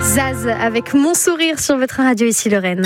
Zaz avec Mon Sourire sur votre radio ici Lorraine.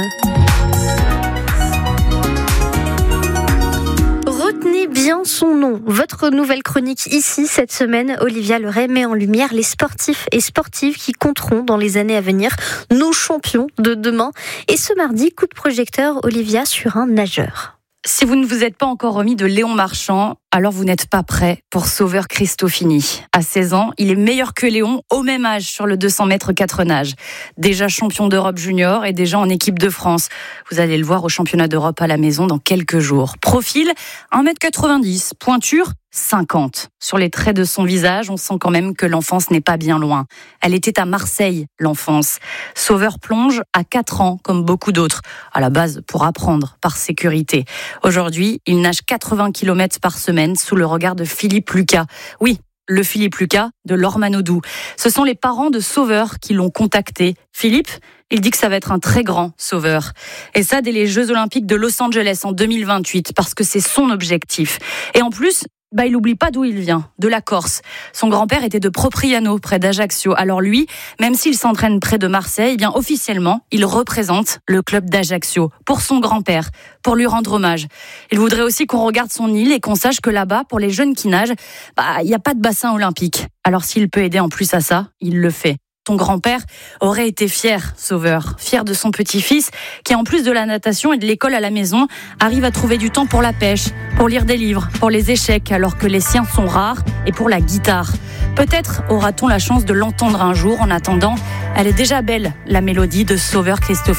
Retenez bien son nom. Votre nouvelle chronique ici cette semaine, Olivia Leray met en lumière les sportifs et sportives qui compteront dans les années à venir, nos champions de demain. Et ce mardi, coup de projecteur, Olivia, sur un nageur. Si vous ne vous êtes pas encore remis de Léon Marchand, alors vous n'êtes pas prêt pour Sauveur Cristofini. À 16 ans, il est meilleur que Léon au même âge sur le 200 mètres 4 nages. Déjà champion d'Europe junior et déjà en équipe de France. Vous allez le voir au championnat d'Europe à la maison dans quelques jours. Profil, 1m90, pointure, 50. Sur les traits de son visage, on sent quand même que l'enfance n'est pas bien loin. Elle était à Marseille, l'enfance. Sauveur plonge à 4 ans, comme beaucoup d'autres. À la base, pour apprendre, par sécurité. Aujourd'hui, il nage 80 km par semaine sous le regard de Philippe Lucas. Oui, le Philippe Lucas de l'Ormanodou. Ce sont les parents de Sauveur qui l'ont contacté. Philippe, il dit que ça va être un très grand Sauveur. Et ça, dès les Jeux Olympiques de Los Angeles en 2028, parce que c'est son objectif. Et en plus, il n'oublie pas d'où il vient, de la Corse. Son grand-père était de Propriano, près d'Ajaccio. Alors lui, même s'il s'entraîne près de Marseille, eh bien officiellement, il représente le club d'Ajaccio pour son grand-père, pour lui rendre hommage. Il voudrait aussi qu'on regarde son île et qu'on sache que là-bas, pour les jeunes qui nagent, il n'y a pas de bassin olympique. Alors s'il peut aider en plus à ça, il le fait. Ton grand-père aurait été fier, Sauveur, fier de son petit-fils qui, en plus de la natation et de l'école à la maison, arrive à trouver du temps pour la pêche, pour lire des livres, pour les échecs, alors que les siens sont rares, et pour la guitare. Peut-être aura-t-on la chance de l'entendre un jour. En attendant, elle est déjà belle, la mélodie de Sauveur Cristofini.